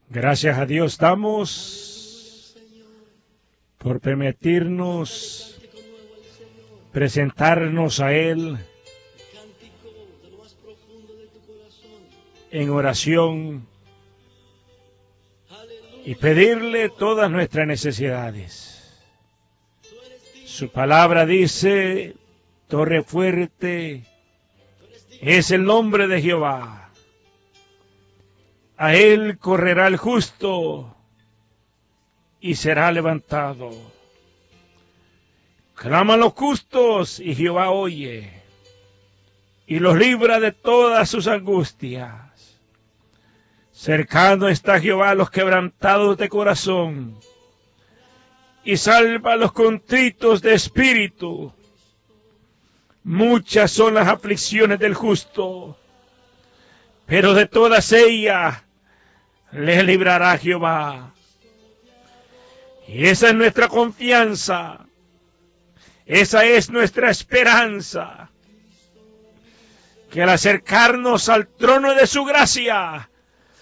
Gracias a Dios damos por permitirnos presentarnos a Él en oración y pedirle todas nuestras necesidades. Su palabra dice, torre fuerte es el nombre de Jehová. A Él correrá el justo y será levantado. Claman los justos y Jehová oye y los libra de todas sus angustias. Cercano está Jehová a los quebrantados de corazón y salva a los contritos de espíritu. Muchas son las aflicciones del justo, pero de todas ellas le librará Jehová. Y esa es nuestra confianza, esa es nuestra esperanza, que al acercarnos al trono de su gracia,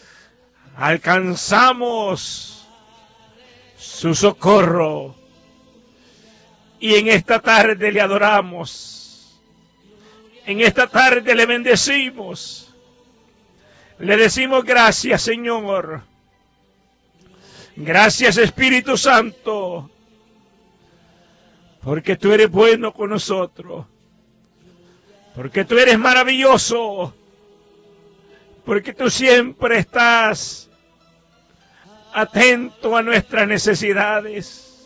alcanzamos su socorro. Y en esta tarde le adoramos, en esta tarde le bendecimos. Le decimos gracias, Señor. Gracias, Espíritu Santo, porque tú eres bueno con nosotros, porque tú eres maravilloso, porque tú siempre estás atento a nuestras necesidades.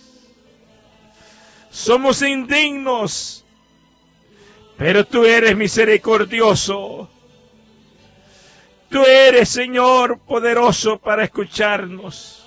Somos indignos, pero tú eres misericordioso. Tú eres, Señor, poderoso para escucharnos.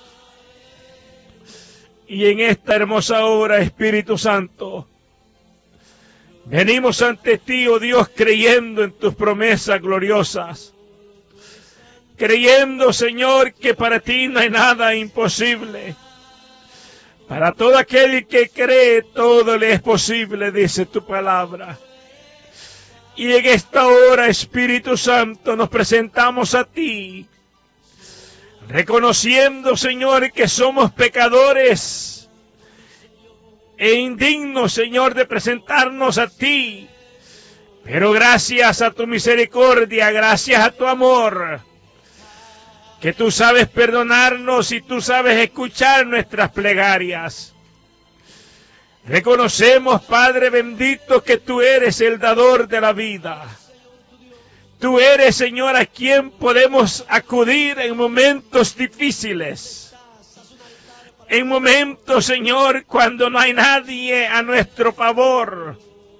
Y en esta hermosa hora, Espíritu Santo, venimos ante ti, oh Dios, creyendo en tus promesas gloriosas. Creyendo, Señor, que para ti no hay nada imposible. Para todo aquel que cree, todo le es posible, dice tu palabra. Y en esta hora, Espíritu Santo, nos presentamos a ti, reconociendo, Señor, que somos pecadores e indignos, Señor, de presentarnos a ti. Pero gracias a tu misericordia, gracias a tu amor, que tú sabes perdonarnos y tú sabes escuchar nuestras plegarias. Reconocemos, Padre bendito, que tú eres el dador de la vida. Tú eres, Señor, a quien podemos acudir en momentos difíciles. En momentos, Señor, cuando no hay nadie a nuestro favor.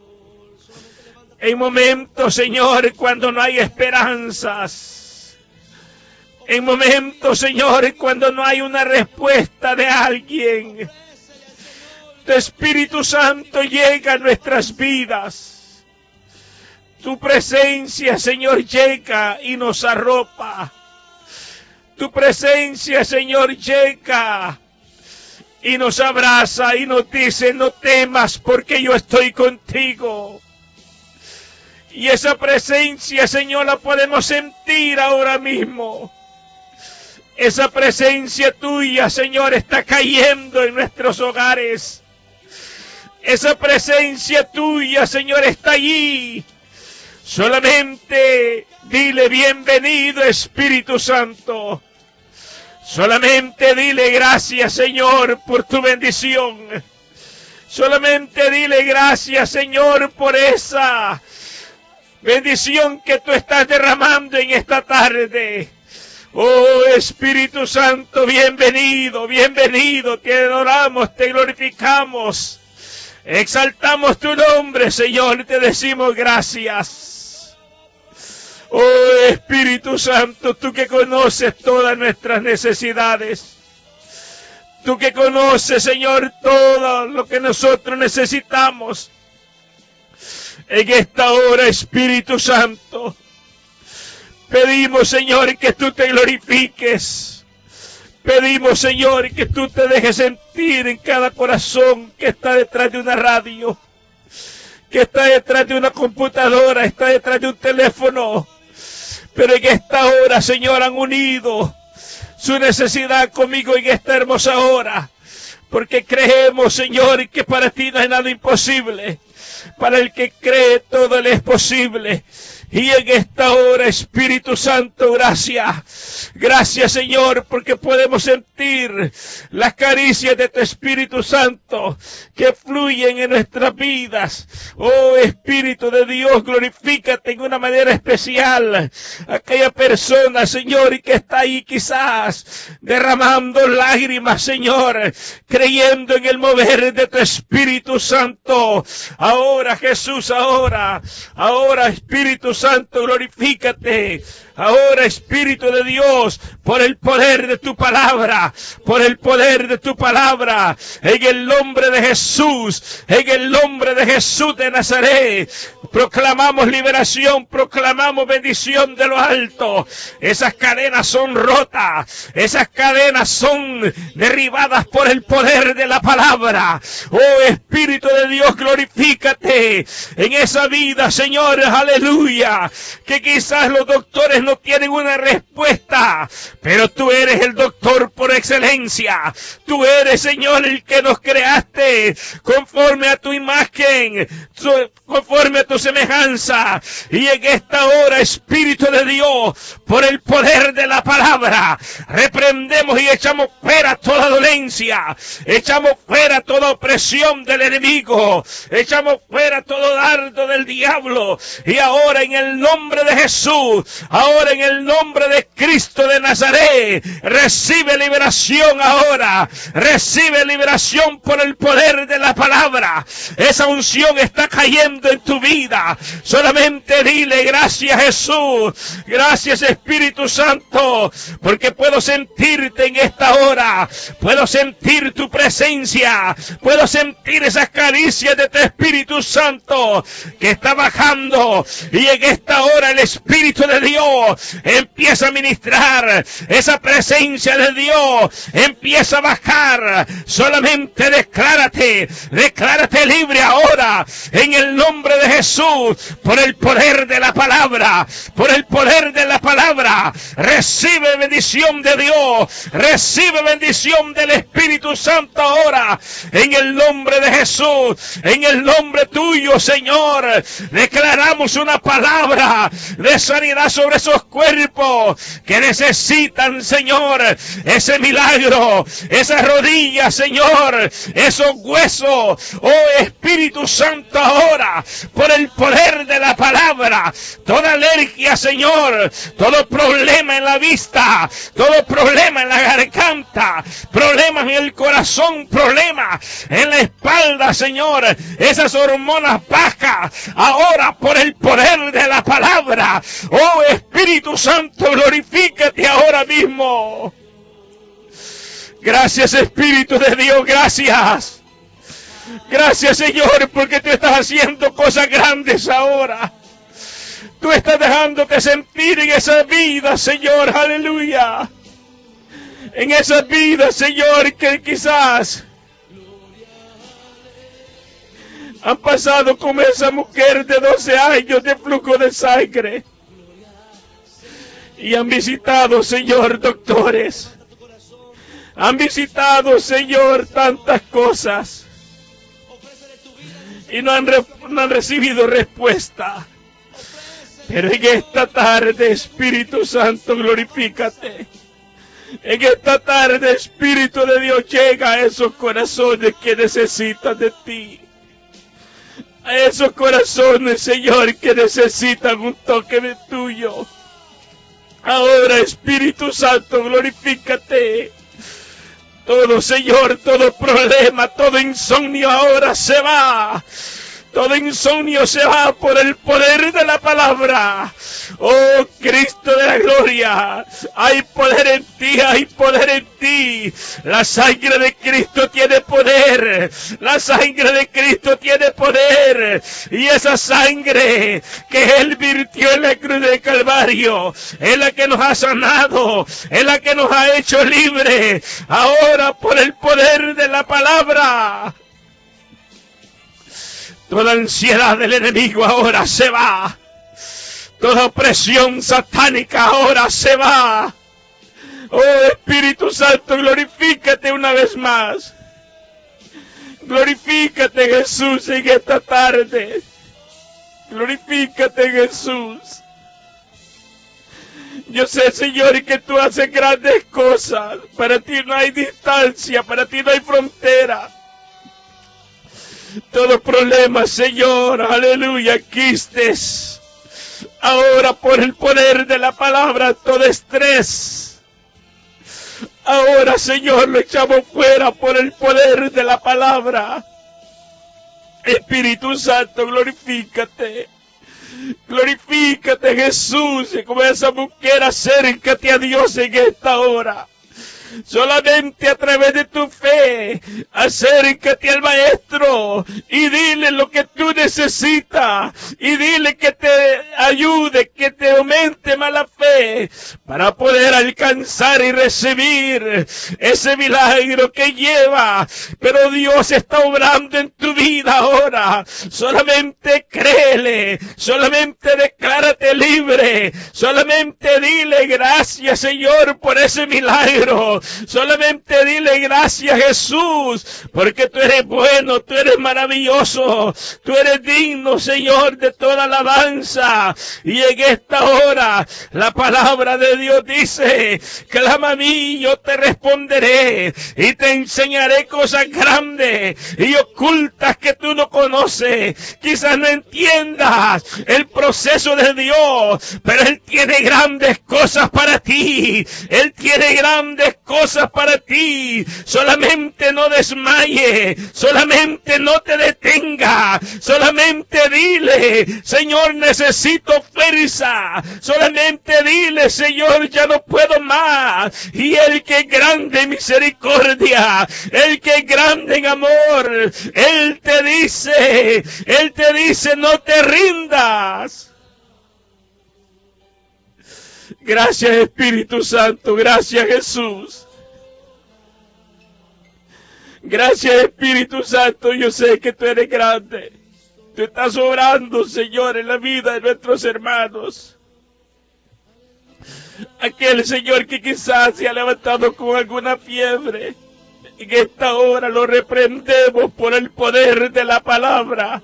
En momentos, Señor, cuando no hay esperanzas. En momentos, Señor, cuando no hay una respuesta de alguien. Tu Espíritu Santo llega a nuestras vidas. Tu presencia, Señor, llega y nos arropa. Tu presencia, Señor, llega y nos abraza y nos dice, no temas porque yo estoy contigo. Y esa presencia, Señor, la podemos sentir ahora mismo. Esa presencia tuya, Señor, está cayendo en nuestros hogares. Esa presencia tuya, Señor, está allí. Solamente dile bienvenido, Espíritu Santo. Solamente dile gracias, Señor, por tu bendición. Solamente dile gracias, Señor, por esa bendición que tú estás derramando en esta tarde. Oh, Espíritu Santo, bienvenido, bienvenido. Te adoramos, te glorificamos. Exaltamos tu nombre, Señor, y te decimos gracias. Oh, Espíritu Santo, tú que conoces todas nuestras necesidades. Tú que conoces, Señor, todo lo que nosotros necesitamos. En esta hora, Espíritu Santo, pedimos, Señor, que tú te glorifiques. Pedimos, Señor, que tú te dejes sentir en cada corazón que está detrás de una radio, que está detrás de una computadora, está detrás de un teléfono. Pero en esta hora, Señor, han unido su necesidad conmigo en esta hermosa hora. Porque creemos, Señor, que para ti no hay nada imposible. Para el que cree todo le es posible. Y en esta hora, Espíritu Santo, gracias. Gracias, Señor, porque podemos sentir las caricias de tu Espíritu Santo que fluyen en nuestras vidas. Oh, Espíritu de Dios, glorifícate en una manera especial. Aquella persona, Señor, y que está ahí quizás derramando lágrimas, Señor, creyendo en el mover de tu Espíritu Santo. Ahora, Jesús, ahora, Espíritu Santo, glorifícate. Ahora, Espíritu de Dios, por el poder de tu palabra, por el poder de tu palabra, en el nombre de Jesús, en el nombre de Jesús de Nazaret, proclamamos liberación, proclamamos bendición de lo alto. Esas cadenas son rotas, esas cadenas son derribadas por el poder de la palabra. Oh, Espíritu de Dios, glorifícate en esa vida, Señor, aleluya, que quizás los doctores no tienen una respuesta, pero tú eres el doctor por excelencia. Tú eres, Señor, el que nos creaste conforme a tu imagen, conforme a tu semejanza. Y en esta hora, Espíritu de Dios, por el poder de la palabra, reprendemos y echamos fuera toda dolencia, echamos fuera toda opresión del enemigo, echamos fuera todo dardo del diablo. Y ahora, en el nombre de Jesús, ahora en el nombre de Cristo de Nazaret, recibe liberación ahora, recibe liberación por el poder de la palabra. Esa unción está cayendo en tu vida. Solamente dile gracias, Jesús, gracias, Espíritu Santo, porque puedo sentirte en esta hora, puedo sentir tu presencia, puedo sentir esas caricias de tu Espíritu Santo que está bajando. Y en esta hora el Espíritu de Dios empieza a ministrar, esa presencia de Dios empieza a bajar. Solamente declárate libre ahora en el nombre de Jesús, por el poder de la palabra, por el poder de la palabra. Recibe bendición de Dios, recibe bendición del Espíritu Santo ahora en el nombre de Jesús, en el nombre tuyo, Señor. Declaramos una palabra de sanidad sobre esos cuerpos que necesitan, Señor, ese milagro, esas rodillas, Señor, esos huesos. Oh, Espíritu Santo, ahora, por el poder de la palabra, toda alergia, Señor, todo problema en la vista, todo problema en la garganta, problemas en el corazón, problemas en la espalda, Señor, esas hormonas bajas, ahora por el poder de la palabra. Oh, Espíritu Santo, glorifícate ahora mismo. Gracias, Espíritu de Dios, gracias. Gracias, Señor, porque tú estás haciendo cosas grandes ahora. Tú estás dejándote sentir en esa vida, Señor, aleluya. En esa vida, Señor, que quizás han pasado como esa mujer de 12 años de flujo de sangre. Y han visitado, Señor, doctores. Han visitado, Señor, tantas cosas. Y no han recibido respuesta. Pero en esta tarde, Espíritu Santo, glorifícate. En esta tarde, Espíritu de Dios, llega a esos corazones que necesitan de ti. A esos corazones, Señor, que necesitan un toque de tuyo. Ahora, Espíritu Santo, glorifícate. Todo, Señor, todo problema, todo insomnio ahora se va. Todo insomnio se va por el poder de la palabra. Oh, Cristo de la gloria, hay poder en ti, hay poder en ti. La sangre de Cristo tiene poder. La sangre de Cristo tiene poder. Y esa sangre que Él virtió en la cruz del Calvario es la que nos ha sanado, es la que nos ha hecho libre. Ahora por el poder de la palabra, toda ansiedad del enemigo ahora se va. Toda opresión satánica ahora se va. Oh Espíritu Santo, glorifícate una vez más. Glorifícate, Jesús, en esta tarde. Glorifícate, Jesús. Yo sé, Señor, que tú haces grandes cosas. Para ti no hay distancia, para ti no hay frontera. Todo problema, Señor, aleluya, quistes. Ahora por el poder de la palabra, todo estrés. Ahora, Señor, lo echamos fuera por el poder de la palabra. Espíritu Santo, glorifícate. Glorifícate, Jesús, y como esa mujer, acércate a Dios en esta hora. Solamente a través de tu fe, acércate al Maestro y dile lo que tú necesitas y dile que te ayude, que te aumente más la fe para poder alcanzar y recibir ese milagro que lleva. Pero Dios está obrando en tu vida ahora. Solamente créele, solamente declárate libre, solamente dile gracias, Señor, por ese milagro. Solamente dile gracias, Jesús, porque tú eres bueno, tú eres maravilloso, tú eres digno, Señor, de toda alabanza. Y en esta hora la palabra de Dios dice: clama a mí, yo te responderé y te enseñaré cosas grandes y ocultas que tú no conoces. Quizás no entiendas el proceso de Dios, pero Él tiene grandes cosas para ti. Él tiene grandes cosas para ti. Solamente no desmayes, solamente no te detengas, solamente dile: Señor, necesito fuerza, solamente dile: Señor, ya no puedo más. Y el que es grande en misericordia, el que es grande en amor, Él te dice, no te rindas. Gracias, Espíritu Santo, gracias, Jesús. Gracias, Espíritu Santo, yo sé que tú eres grande. Tú estás obrando, Señor, en la vida de nuestros hermanos. Aquel Señor que quizás se ha levantado con alguna fiebre, en esta hora lo reprendemos por el poder de la palabra.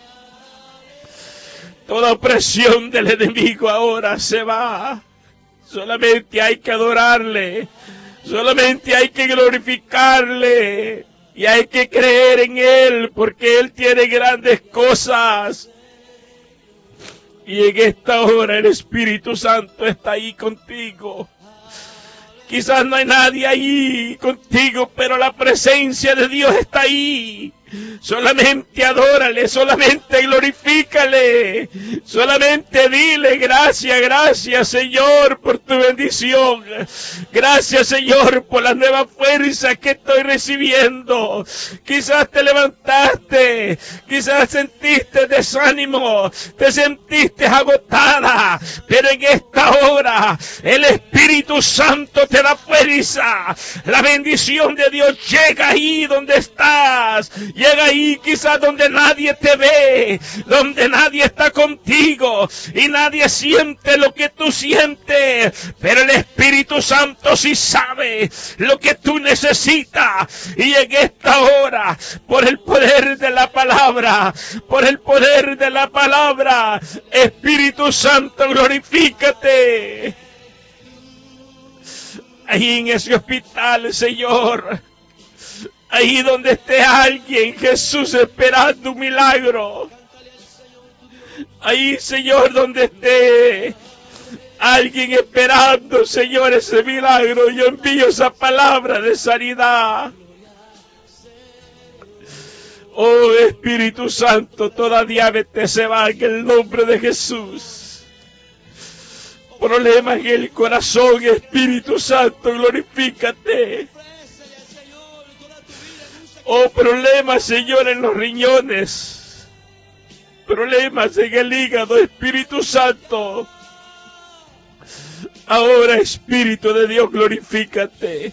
Toda opresión del enemigo ahora se va. Solamente hay que adorarle, solamente hay que glorificarle y hay que creer en Él, porque Él tiene grandes cosas. Y en esta hora el Espíritu Santo está ahí contigo. Quizás no hay nadie ahí contigo, pero la presencia de Dios está ahí. Solamente adórale, solamente glorifícale, solamente dile: gracias, gracias, Señor, por tu bendición. Gracias, Señor, por la nueva fuerza que estoy recibiendo. Quizás te levantaste, quizás sentiste desánimo, te sentiste agotada, pero en esta hora el Espíritu Santo te da fuerza. La bendición de Dios llega ahí donde estás. Llega ahí quizás donde nadie te ve, donde nadie está contigo y nadie siente lo que tú sientes, pero el Espíritu Santo sí sabe lo que tú necesitas. Y en esta hora, por el poder de la palabra, por el poder de la palabra, Espíritu Santo, glorifícate. Ahí en ese hospital, Señor, ahí donde esté alguien, Jesús, esperando un milagro. Ahí, Señor, donde esté alguien esperando, Señor, ese milagro, yo envío esa palabra de sanidad. Oh, Espíritu Santo, toda diabetes se va en el nombre de Jesús. Problemas en el corazón, Espíritu Santo, glorifícate. Oh, problemas, Señor, en los riñones. Problemas en el hígado, Espíritu Santo. Ahora, Espíritu de Dios, glorifícate.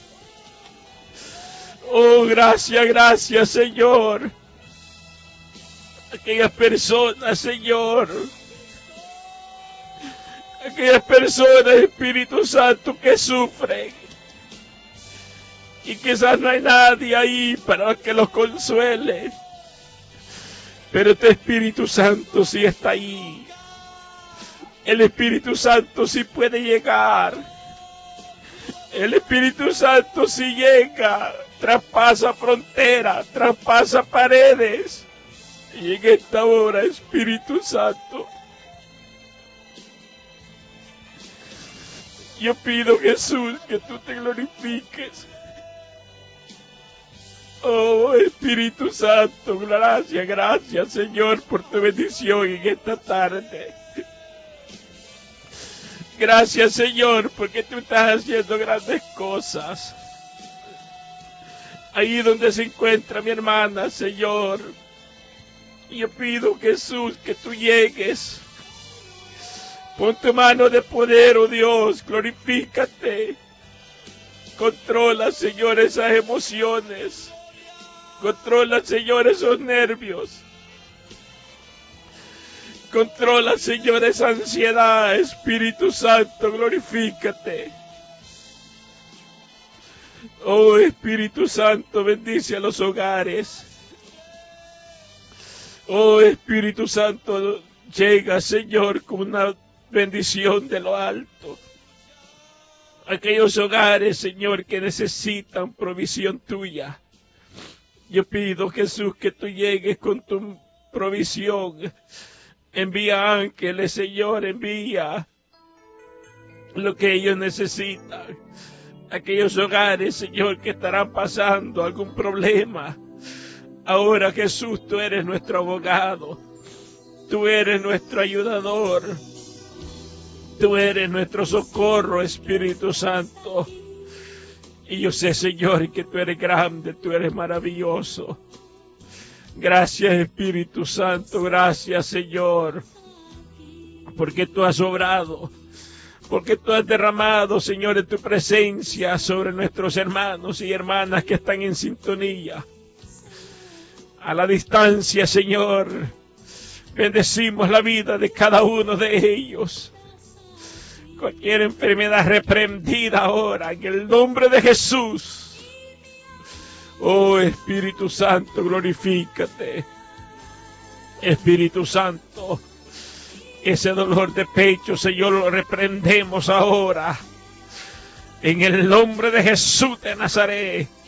Oh, gracias, gracias, Señor. Aquellas personas, Señor. Aquellas personas, Espíritu Santo, que sufren. Y quizás no hay nadie ahí para que los consuele. Pero tu Espíritu Santo sí está ahí. El Espíritu Santo sí puede llegar. El Espíritu Santo sí llega. Traspasa fronteras, traspasa paredes. Y en esta hora, Espíritu Santo, yo pido, Jesús, que tú te glorifiques. Oh, Espíritu Santo, gracias, gracias, Señor, por tu bendición en esta tarde. Gracias, Señor, porque tú estás haciendo grandes cosas. Ahí donde se encuentra mi hermana, Señor, yo pido, Jesús, que tú llegues. Pon tu mano de poder, oh Dios, glorifícate. Controla, Señor, esas emociones. Controla, Señor, esos nervios. Controla, Señor, esa ansiedad. Espíritu Santo, glorifícate. Oh, Espíritu Santo, bendice a los hogares. Oh, Espíritu Santo, llega, Señor, con una bendición de lo alto. Aquellos hogares, Señor, que necesitan provisión tuya. Yo pido, Jesús, que tú llegues con tu provisión. Envía ángeles, Señor, envía lo que ellos necesitan. Aquellos hogares, Señor, que estarán pasando algún problema. Ahora, Jesús, tú eres nuestro abogado. Tú eres nuestro ayudador. Tú eres nuestro socorro, Espíritu Santo. Y yo sé, Señor, que tú eres grande, tú eres maravilloso. Gracias, Espíritu Santo, gracias, Señor, porque tú has obrado, porque tú has derramado, Señor, en tu presencia sobre nuestros hermanos y hermanas que están en sintonía. A la distancia, Señor, bendecimos la vida de cada uno de ellos. Cualquier enfermedad reprendida ahora en el nombre de Jesús. Oh, Espíritu Santo, glorifícate. Espíritu Santo, ese dolor de pecho, Señor, lo reprendemos ahora. En el nombre de Jesús de Nazaret.